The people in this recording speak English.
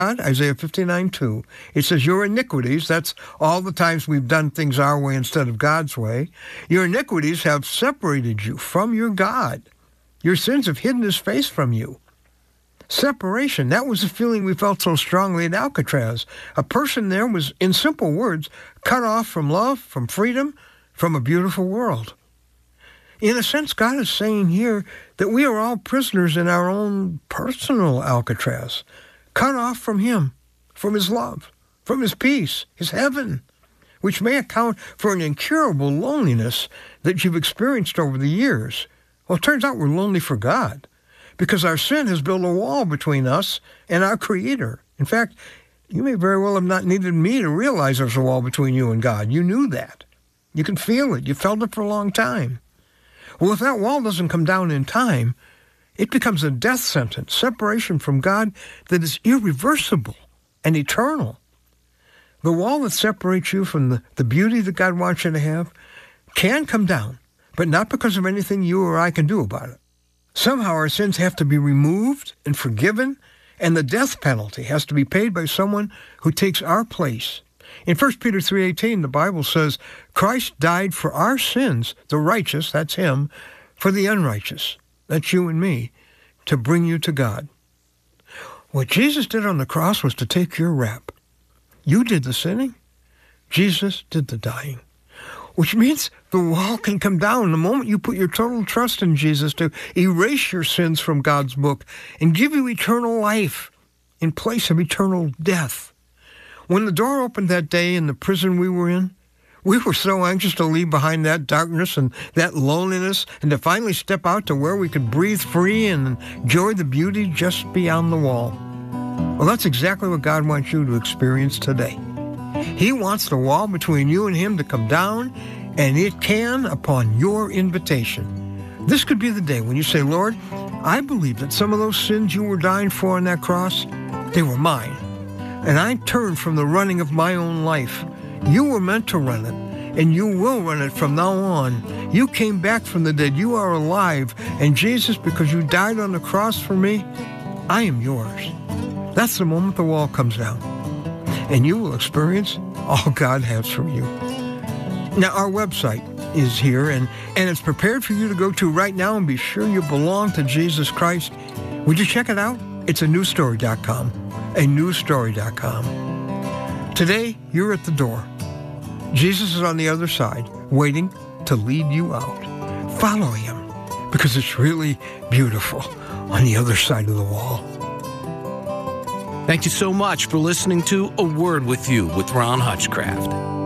Isaiah 59:2. It says, your iniquities, that's all the times we've done things our way instead of God's way, your iniquities have separated you from your God. Your sins have hidden his face from you. Separation, that was the feeling we felt so strongly at Alcatraz. A person there was, in simple words, cut off from love, from freedom, from a beautiful world. In a sense, God is saying here that we are all prisoners in our own personal Alcatraz, cut off from him, from his love, from his peace, his heaven, which may account for an incurable loneliness that you've experienced over the years. Well, it turns out we're lonely for God, because our sin has built a wall between us and our Creator. In fact, you may very well have not needed me to realize there's a wall between you and God. You knew that. You can feel it. You felt it for a long time. Well, if that wall doesn't come down in time, it becomes a death sentence, separation from God that is irreversible and eternal. The wall that separates you from the beauty that God wants you to have can come down, but not because of anything you or I can do about it. Somehow our sins have to be removed and forgiven, and the death penalty has to be paid by someone who takes our place. In 1 Peter 3:18, the Bible says, Christ died for our sins, the righteous, that's him, for the unrighteous, that's you and me, to bring you to God. What Jesus did on the cross was to take your rap. You did the sinning. Jesus did the dying. Which means the wall can come down the moment you put your total trust in Jesus to erase your sins from God's book and give you eternal life in place of eternal death. When the door opened that day in the prison we were in, we were so anxious to leave behind that darkness and that loneliness and to finally step out to where we could breathe free and enjoy the beauty just beyond the wall. Well, that's exactly what God wants you to experience today. He wants the wall between you and him to come down, and it can upon your invitation. This could be the day when you say, Lord, I believe that some of those sins you were dying for on that cross, they were mine. And I turned from the running of my own life. You were meant to run it, and you will run it from now on. You came back from the dead. You are alive. And Jesus, because you died on the cross for me, I am yours. That's the moment the wall comes down, and you will experience all God has for you. Now, our website is here, and it's prepared for you to go to right now and be sure you belong to Jesus Christ. Would you check it out? It's anewstory.com. anewstory.com. Today, you're at the door. Jesus is on the other side, waiting to lead you out. Follow him, because it's really beautiful on the other side of the wall. Thank you so much for listening to A Word With You with Ron Hutchcraft.